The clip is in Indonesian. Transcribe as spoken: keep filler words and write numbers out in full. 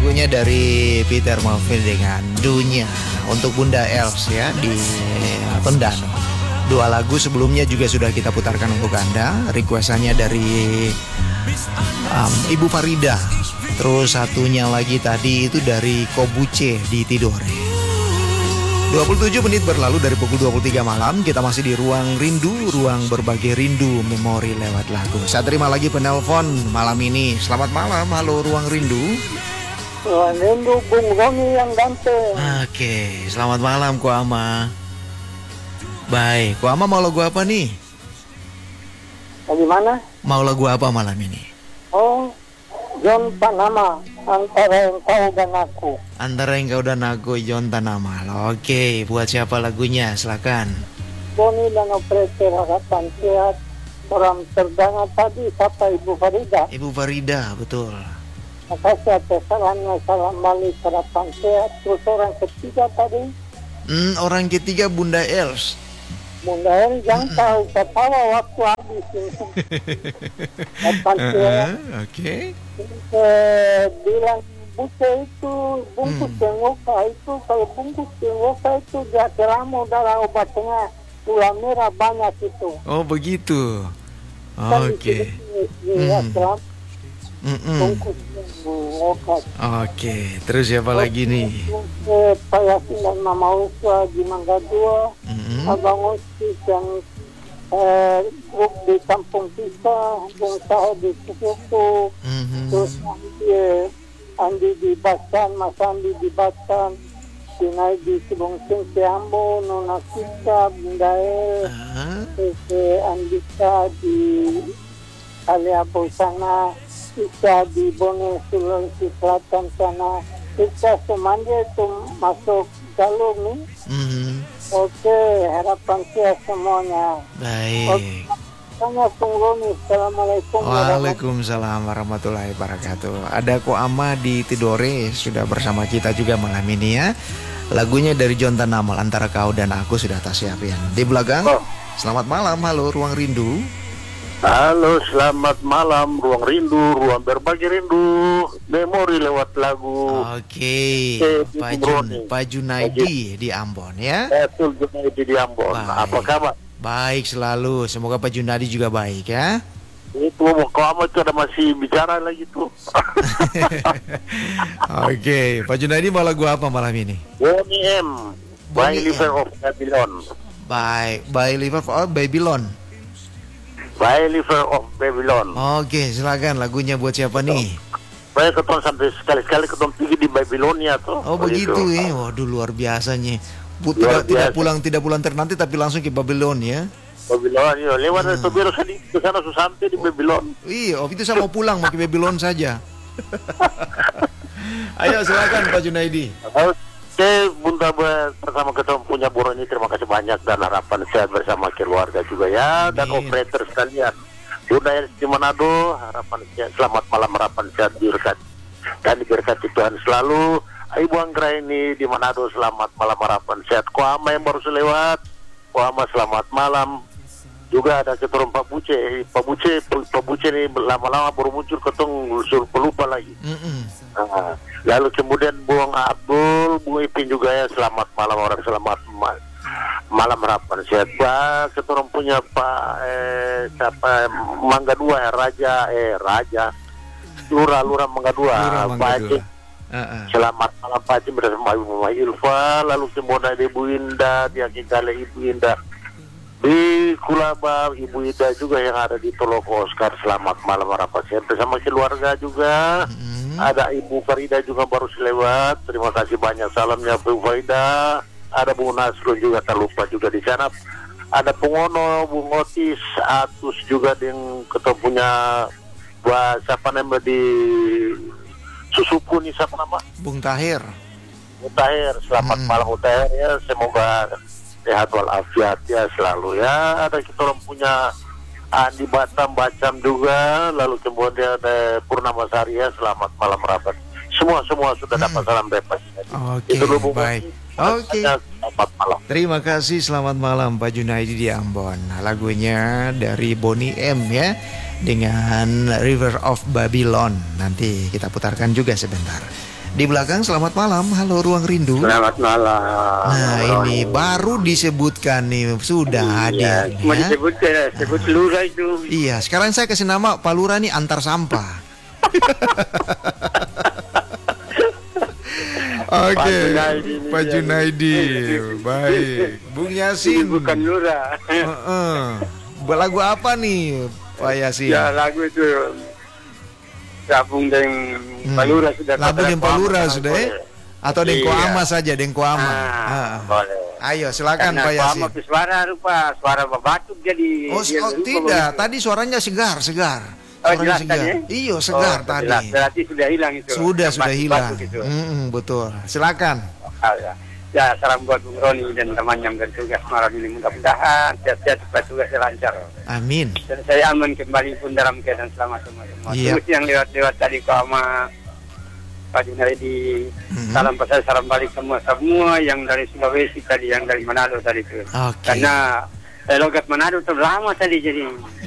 lagunya dari Peter Melville dengan Dunia untuk Bunda Els ya di Tondano. Dua lagu sebelumnya juga sudah kita putarkan untuk Anda. Requestannya dari um, Ibu Farida. Terus satunya lagi tadi itu dari Kobuce di Tidore. dua puluh tujuh menit berlalu dari pukul dua puluh tiga malam. Kita masih di Ruang Rindu, ruang berbagi rindu, memori lewat lagu. Saya terima lagi penelpon malam ini. Selamat malam, halo Ruang Rindu. Ruang Rindu, Bung Roni yang ganteng. Oke, selamat malam Ko Ama. Baik, Ko Ama mau lagu apa nih? Bagaimana? Mau lagu apa malam ini? Oh, John Panama, antara engkau dan aku. Antara engkau dan aku, John Tanamal. Oke, buat siapa lagunya? Silakan. Boni dan operator harapan sehat. Orang terdengar tadi siapa Ibu Farida. Ibu Farida, betul. Makasih atas salamnya, salam balik harapan sehat. Terus orang ketiga tadi. Hmm, orang ketiga Bunda Els. Bunda Els jangan tahu, ketawa waktu habis. Harapan sehat. Uh, Oke. Eh, bilang buce itu bungkus Hmm. tengoka itu kalau bungkus tengoka itu dia kelamu darah obatnya gula merah banyak itu. Oh begitu. Kan Oke. Dia Hmm. kelamu Mm-mm. bungkus tengoka. Oke, terus siapa lagi nih? Eh, Pak Yasin dan Mama Uswa di Mangga Dua, Mm-mm. Abang Osis yang eh, grup di Kampung Pisah, Bung Sahe di Sukuku. Mhm. Terus Andi, Andi di Basan, Mas Andi di Basan, Sinai di Sibungsing, Ciambo, Nona Sika, Bunda El, Ah, terus eh, Andika di Aliabo sana, Ika di Bone, Sulawesi Selatan sana, Ika Semanja itu masuk jalur nih. mhm. Oke, harapan saya semuanya. Baik. Tanya Bung Roni, Assalamualaikum Waalaikumsalam warahmatullahi wabarakatuh. Ada Ko Ama di Tidore sudah bersama kita juga malam ini ya. Lagunya dari John Tanamal, Antara Kau dan Aku sudah tak siapin. Di belakang. Oh. Selamat malam, halo Ruang Rindu. Halo, selamat malam, Ruang Rindu, ruang berbagi rindu, memori lewat lagu. Oke, Eh, Pak Ibu Jun, Roni. Pak Junaidi di Ambon ya. Betul, Junaidi di Ambon. Baik. Apa kabar? Baik selalu, semoga Pak Junadi juga baik ya. Itu kau amat itu ada masih bicara lagi tuh. Oke, Pak Junadi mau lagu apa malam ini? Bonnie M, by Bonnie Liver M. of Babylon. Baik, by Liver of Babylon. By Liver of Babylon. Oke, silakan lagunya buat siapa nih? Saya ketemu sampai sekali-sekali ketemu pergi di Babylonia tuh. Oh begitu ya, waduh luar biasanya. Bu, Luar tidak, tidak biasa. pulang tidak pulang ternanti tapi langsung ke Babylon ya. Babylon, ya. Lewat Hmm. itu biru tadi ke sana sudah sampai di Babylon. Iya, oh itu saya mau pulang mau ke Babylon saja. Ayo silakan Pak Junaidi. Oke, Bunda Be- bersama ketemu punya burung ini terima kasih banyak dan harapan sehat bersama keluarga juga ya dan Amin. operator sekalian. Bunda yang di Manado, harapan sehat, selamat malam, harapan sehat diberkati dan diberkati Tuhan selalu. Ibu Anggra ini di Manado, selamat malam, harapan sehat. Ko Ama yang baru selewat, Ko Ama selamat malam. Juga ada keturun Pak Buce, Pak Buce, Pak Buce ini lama-lama baru muncul ketong suruh pelupa lagi. Mm-mm. Nah, lalu kemudian Bung Abdul, Bung Ipin juga ya, selamat malam orang selamat ma- malam harapan sehat. Pak, kita orang punya Pak eh, siapa Mangga Dua ya, Raja eh Raja Lurah Lurah Mangga Dua, Lurah Pak Mangga Haji. Dua. Uh-uh. Selamat malam Pak Haji bersama Ibu Mama Ilfa, lalu kemudian ada Ibu Indah, di Akikale Ibu Indah. Di Kulaba, Ibu Ida juga yang ada di Toloko Oscar, selamat malam harapan sehat bersama keluarga juga. Mm-mm. Ada Ibu Farida juga baru selewat. Terima kasih banyak salamnya Bu Farida. Ada Bu Nasrul juga tak lupa juga di sana. Ada Pungono, Bu Otis, Atus juga yang ketemunya buat siapa nama di Susuku nih siapa nama? Bung Tahir. Mutahir, selamat Hmm. malam Mutahir ya. Semoga sehat walafiat ya selalu ya. Ada kita orang punya Andi Batam Bacam juga, lalu kemudian ada Purnama Sari ya, selamat malam rapat. Semua semua sudah Hmm. dapat salam bebas. Oke, Itu dulu, Bu baik. Mati. Oke. Selamat malam. Terima kasih, selamat malam Pak Junaidi di Ambon. Lagunya dari Bonnie M ya, dengan River of Babylon. Nanti kita putarkan juga sebentar. Di belakang selamat malam, halo Ruang Rindu. Selamat malam. Nah ini baru disebutkan nih, sudah Iya, hadir cuma ya. disebut ya, sebut lurah itu. Iya, sekarang saya kasih nama Pak Lurah nih antar sampah. Oke, Pak Junaidi ini Pak dia. Junaidi, baik. Bung Yasin. Bukan lurah. Heeh. Lagu apa nih, Pak Yasin? Ya lagu itu gabung dengan Pak Lurah sudah. Lagu dengan Pak Lurah sudah ya? Atau Dengko Iya. Ama saja, Dengko Ama. Ah, Ah. boleh. Ayo silakan Karena Pak Yasin. Ama itu suara rupa suara batuk jadi. Oh, dia oh lupa tidak, begitu. tadi suaranya segar, segar. Oh, Suaranya jelas segar. tadi ya? Iya, segar Oh, tadi. jelas. Berarti sudah hilang itu. Sudah, Yang sudah batuk-batuk hilang. itu. Mm-mm, betul. Silakan. Ah, ya. Ya, salam buat Bung Roni dan teman yang bertugas malam ini. Mudah-mudahan sehat-sehat supaya tugasnya lancar. Amin. Dan saya aman kembali pun dalam keadaan selamat semua. Iya. Terus yang lewat-lewat tadi kok sama Pak Junaidi, Mhm. salam pesan, salam balik semua semua yang dari Sulawesi tadi, yang dari Manado tadi itu. Oke. Karena eh, logat Manado terlama tadi jadi